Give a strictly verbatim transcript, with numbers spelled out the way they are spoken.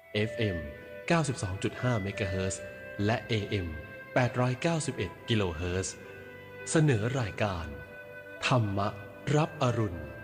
เอฟ เอ็ม เก้าสิบสองจุดห้า เมกะเฮิรตซ์ และ เอ เอ็ม แปดร้อยเก้าสิบเอ็ด กิโลเฮิรตซ์ เสนอรายการธรรมะรับอรุณ